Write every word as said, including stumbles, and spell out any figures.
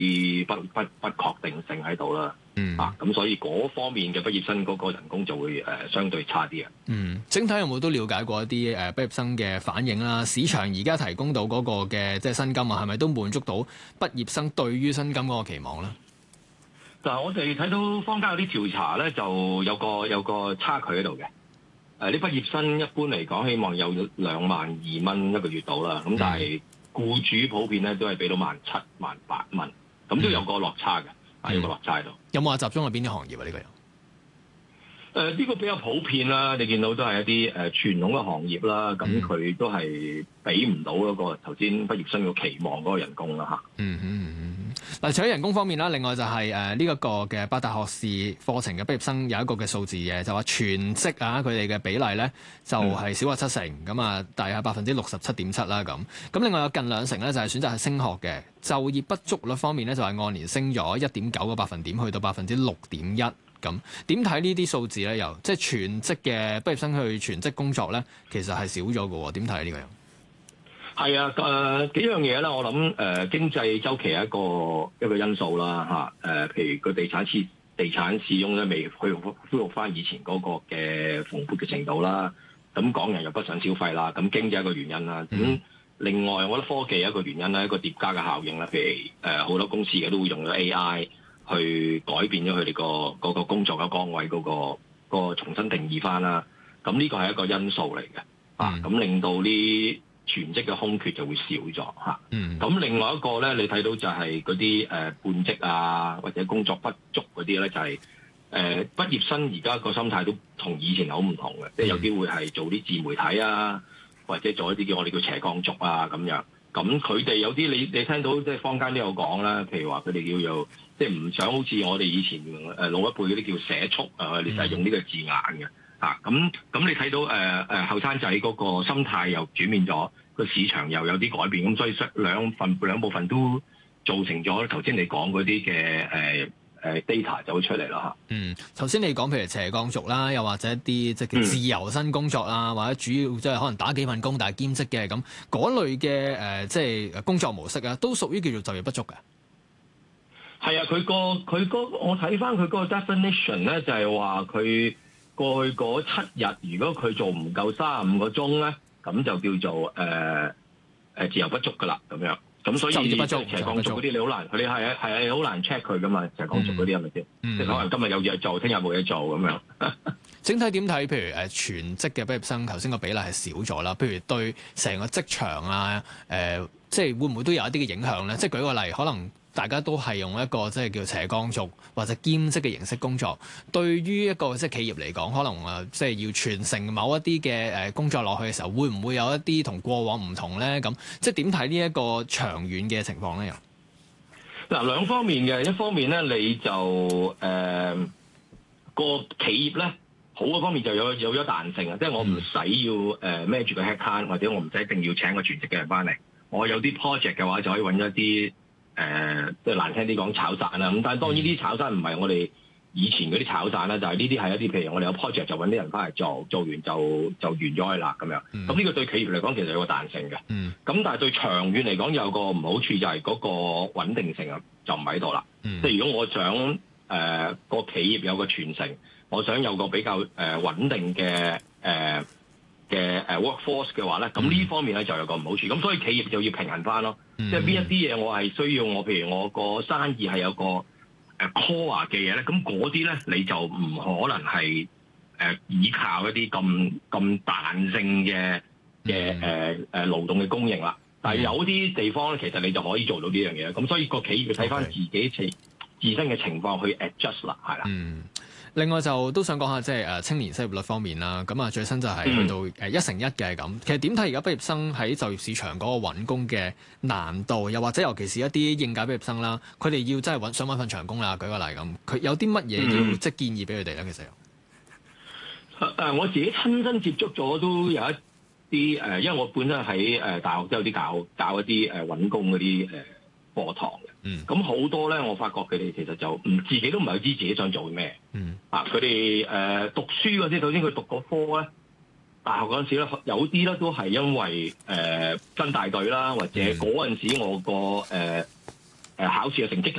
啲不不不確定性喺度啦。 嗯啊，咁所以嗰方面嘅畢業生嗰個人工就會誒、呃、相對差啲啊。 嗯，整體有冇都了解過一啲誒畢業生嘅反應啦？市場而家提供到嗰個嘅即係薪金啊，係咪都滿足到畢業生對於薪金嗰個期望咧？ 嗱，我哋睇到坊間有啲調查咧，就有個有個差距喺度嘅。誒、呃，啲畢業生一般嚟講，希望有兩萬二蚊一個月到啦。咁但係僱主普遍咧都係俾到萬七萬八蚊，咁都有個落差嘅。喺個落差喺度， 有冇話集中喺邊啲行業啊？呢、這個有？ 誒、呃、呢、這個比較普遍啦，你見到都係一啲誒、呃、傳統嘅行業啦，咁佢都係俾唔到嗰個頭先畢業生嘅期望嗰個人工啦嚇。 嗯嗯嗯嗯。嗱，除咗人工方面啦，另外就係誒呢一個嘅八大學士課程嘅畢業生有一個嘅數字嘅，就話全職啊佢哋嘅比例咧就係少過七成，咁啊大約百分之六十七點七啦咁。咁另外有近兩成咧就係選擇係升學嘅，就業不足率方面咧就係按年升咗一點九個百分點，去到百分之六點一。咁點睇呢啲數字咧？又即係全職嘅畢業生去全職工作咧，其實係少咗嘅喎。點睇呢個樣？ 係啊，誒、呃、幾樣嘢啦。我諗誒、呃、經濟週期係一個一個因素啦嚇。誒、呃、譬如個地產市地產始終咧未去恢復翻以前嗰個嘅蓬勃嘅程度啦。咁港人又不想消費啦。咁經濟一個原因啦。咁、嗯、另外我覺得科技一個原因啦，一個疊加嘅效應啦。譬如誒好、呃、多公司嘅都會用咗 A I。去改變咗佢哋個嗰個工作嘅崗位嗰、嗰個、嗰個重新定義翻啦，咁呢個係一個因素嚟嘅，啊，咁令到啲全職嘅空缺就會少咗嚇。嗯，咁另外一個咧，你睇到就係嗰啲誒半職啊，或者工作不足嗰啲咧，就係、是、誒、呃、畢業生而家個心態都同以前好唔同嘅，即係有啲會係做啲自媒體啊，或者做一啲叫我哋叫斜槓族啊咁樣。咁佢哋有啲你你聽到即係坊間都有講啦，譬如話佢哋叫做即係唔想好似我哋以前誒老一輩嗰啲叫社畜啊，你就係用呢個字眼嘅嚇。咁咁你睇到誒誒後生仔嗰個心態又轉變咗，個市場又有啲改變，咁所以兩份兩部分都造成咗頭先你講嗰啲嘅誒誒 data 就會出嚟啦嚇。 嗯，頭先你講譬如斜槓族啦，又或者一啲即係叫自由身工作啦，嗯、或者主要即係可能打幾份工但係兼職嘅咁嗰類嘅誒、呃，即係工作模式啊，都屬於叫做就業不足嘅。 係啊，佢個佢嗰我睇翻佢嗰個 definition 咧，就係話佢過去嗰七日，如果佢做唔夠三十五個鐘咧，咁就叫做誒誒、呃、自由不足噶啦，咁樣。咁所以斜槓族嗰啲你好難，佢哋係啊係啊，你好難 check 佢噶嘛，斜槓族嗰啲係咪先？即係可能今日有嘢做，聽日冇嘢做咁樣。 整體點睇？譬如誒全職嘅畢業生，頭先個比例係少咗啦。譬如對成個職場啊，誒、呃、即係會唔會都有一啲嘅影響咧？即係舉個例，可能大家都係用一個即係叫斜槓族或者兼職嘅形式工作。對於一個即係企業嚟講，可能誒即係要傳承某一啲嘅誒工作落去嘅時候，會唔會有一啲同過往唔同咧？咁即係點睇呢一個長遠嘅情況咧？又嗱兩方面嘅，一方面咧你就誒、呃個企業咧。好嘅方面就有有咗彈性啊，即係我唔使要誒孭住個 head count，或者我唔使一定要請個全職嘅人翻嚟。我有啲 project 嘅話，就可以揾一啲誒，即、呃、係難聽啲講炒散啦。咁但係當然啲炒散唔係我哋以前嗰啲炒散啦，就係呢啲係一啲譬如我哋有 project 就揾啲人翻嚟做，做完就就完咗去啦咁樣。咁、嗯、呢個對企業嚟講其實有個彈性嘅。咁、嗯、但係對長遠嚟講有個唔好處就係嗰個穩定性啊，就唔喺度啦。即係如果我想誒、呃、個企業有個傳承。我想有個比較誒、呃、穩定嘅誒嘅誒 workforce 嘅話咧，咁呢方面咧就有個唔好處，咁所以企業就要平衡翻咯。嗯、即係邊一啲嘢我係需要我，譬如我個生意係有個誒 core 嘅嘢咧，咁嗰啲咧你就唔可能係誒、呃、依靠一啲咁咁彈性嘅嘅誒誒勞動嘅供應啦。但係有啲地方咧，其實你就可以做到呢樣嘢。咁所以個企業要睇翻自己自自身嘅情況去 adjust 啦，係啦。嗯另外就都想講下即係誒青年失業率方面啦，咁啊最新就係去到誒一成一嘅咁。其實點睇而家畢業生喺就業市場嗰個揾工嘅難度，又或者尤其是一啲應屆畢業生啦，佢哋要真係揾想揾份長工啦，舉個例咁，佢有啲乜嘢要即係建議俾佢哋咧？其實誒、呃、我自己親身接觸咗都有一啲誒、呃，因為我本身喺誒大學都有啲教教一啲誒揾工嗰啲誒課堂嘅。嗯，咁好多咧，我發覺佢哋其實就唔自己都唔係知自己想做咩。嗯，啊，佢哋誒讀書嗰啲，首先佢讀嗰科咧，大學嗰陣時咧，有啲咧都係因為誒跟大隊啦，或者嗰陣時我個誒誒考試嘅成績